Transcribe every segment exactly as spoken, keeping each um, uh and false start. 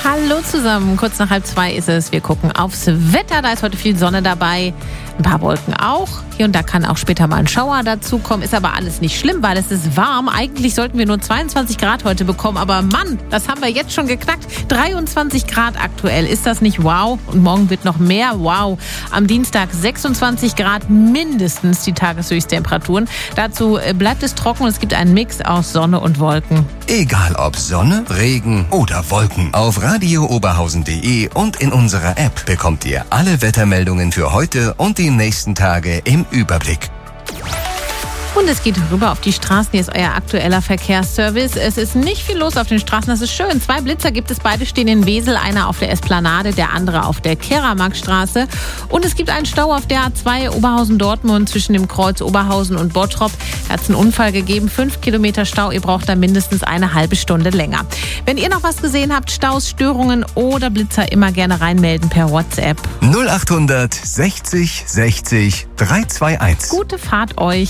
Hallo zusammen, kurz nach halb zwei ist es. Wir gucken aufs Wetter, da ist heute viel Sonne dabei, ein paar Wolken auch. Hier und da kann auch später mal ein Schauer dazukommen, ist aber alles nicht schlimm, weil es ist warm. Eigentlich sollten wir nur zweiundzwanzig Grad heute bekommen, aber Mann, das haben wir jetzt schon geknackt. dreiundzwanzig Grad aktuell, ist das nicht wow? Und morgen wird noch mehr wow. Am Dienstag sechsundzwanzig Grad mindestens die Tageshöchsttemperaturen. Dazu bleibt es trocken und es gibt einen Mix aus Sonne und Wolken. Egal ob Sonne, Regen oder Wolken. Auf radio oberhausen punkt de und in unserer App bekommt ihr alle Wettermeldungen für heute und die nächsten Tage im Überblick. Und es geht rüber auf die Straßen. Hier ist euer aktueller Verkehrsservice. Es ist nicht viel los auf den Straßen. Das ist schön. Zwei Blitzer gibt es. Beide stehen in Wesel. Einer auf der Esplanade, der andere auf der Keramarkstraße. Und es gibt einen Stau auf der A zwei Oberhausen-Dortmund zwischen dem Kreuz Oberhausen und Bottrop. Da hat es einen Unfall gegeben. Fünf Kilometer Stau. Ihr braucht da mindestens eine halbe Stunde länger. Wenn ihr noch was gesehen habt, Staus, Störungen oder Blitzer, immer gerne reinmelden per WhatsApp. null achthundert sechzig sechzig dreihunderteinundzwanzig. Gute Fahrt euch.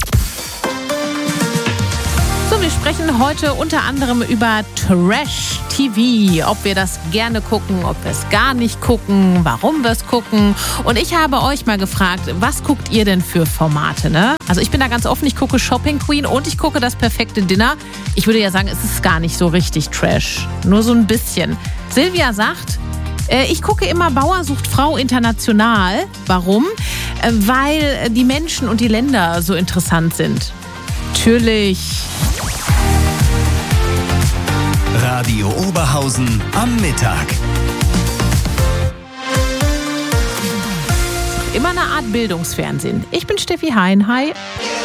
So, wir sprechen heute unter anderem über Trash-T V, ob wir das gerne gucken, ob wir es gar nicht gucken, warum wir es gucken. Und ich habe euch mal gefragt, was guckt ihr denn für Formate, ne? Also ich bin da ganz offen, ich gucke Shopping Queen und ich gucke das perfekte Dinner. Ich würde ja sagen, es ist gar nicht so richtig Trash, nur so ein bisschen. Silvia sagt, äh, ich gucke immer Bauer sucht Frau international. Warum? Äh, weil die Menschen und die Länder so interessant sind. Natürlich. Radio Oberhausen am Mittag. Immer eine Art Bildungsfernsehen. Ich bin Steffi Hein. Hi.